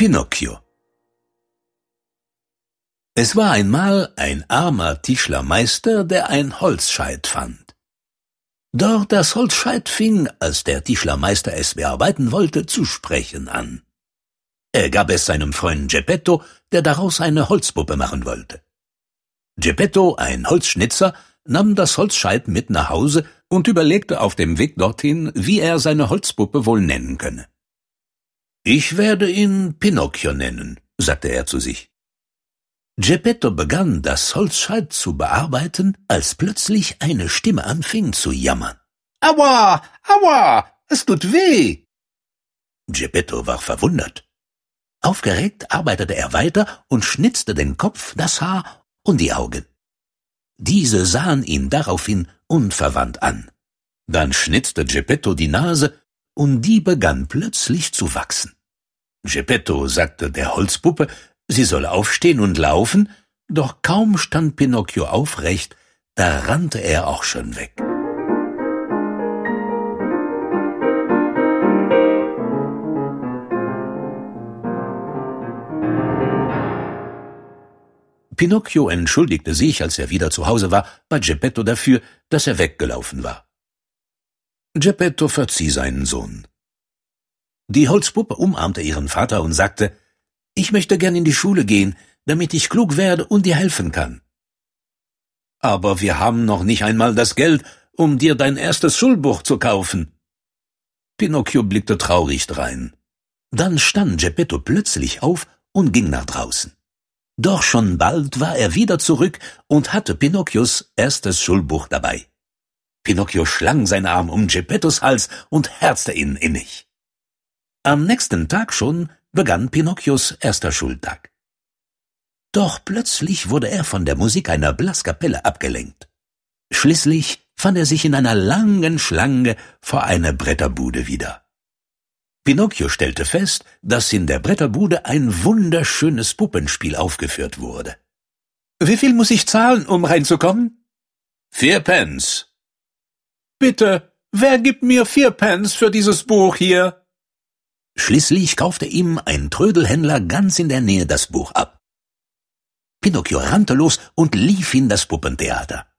Pinocchio. Es war einmal ein armer Tischlermeister, der ein Holzscheit fand. Doch das Holzscheit fing, als der Tischlermeister es bearbeiten wollte, zu sprechen an. Er gab es seinem Freund Geppetto, der daraus eine Holzpuppe machen wollte. Geppetto, ein Holzschnitzer, nahm das Holzscheit mit nach Hause und überlegte auf dem Weg dorthin, wie er seine Holzpuppe wohl nennen könne. »Ich werde ihn Pinocchio nennen«, sagte er zu sich. Geppetto begann, das Holzscheit zu bearbeiten, als plötzlich eine Stimme anfing zu jammern. »Aua, aua, es tut weh!« Geppetto war verwundert. Aufgeregt arbeitete er weiter und schnitzte den Kopf, das Haar und die Augen. Diese sahen ihn daraufhin unverwandt an. Dann schnitzte Geppetto die Nase, und die begann plötzlich zu wachsen. Geppetto sagte der Holzpuppe, sie solle aufstehen und laufen, doch kaum stand Pinocchio aufrecht, da rannte er auch schon weg. Pinocchio entschuldigte sich, als er wieder zu Hause war, bei Geppetto dafür, dass er weggelaufen war. Geppetto verzieh seinen Sohn. Die Holzpuppe umarmte ihren Vater und sagte, »Ich möchte gern in die Schule gehen, damit ich klug werde und dir helfen kann.« »Aber wir haben noch nicht einmal das Geld, um dir dein erstes Schulbuch zu kaufen.« Pinocchio blickte traurig drein. Dann stand Geppetto plötzlich auf und ging nach draußen. Doch schon bald war er wieder zurück und hatte Pinocchios erstes Schulbuch dabei. Pinocchio schlang seinen Arm um Geppettos Hals und herzte ihn innig. Am nächsten Tag schon begann Pinocchios erster Schultag. Doch plötzlich wurde er von der Musik einer Blaskapelle abgelenkt. Schließlich fand er sich in einer langen Schlange vor einer Bretterbude wieder. Pinocchio stellte fest, dass in der Bretterbude ein wunderschönes Puppenspiel aufgeführt wurde. »Wie viel muss ich zahlen, um reinzukommen?« »4 Pence.« »Bitte, wer gibt mir 4 Pence für dieses Buch hier?« Schließlich kaufte ihm ein Trödelhändler ganz in der Nähe das Buch ab. Pinocchio rannte los und lief in das Puppentheater.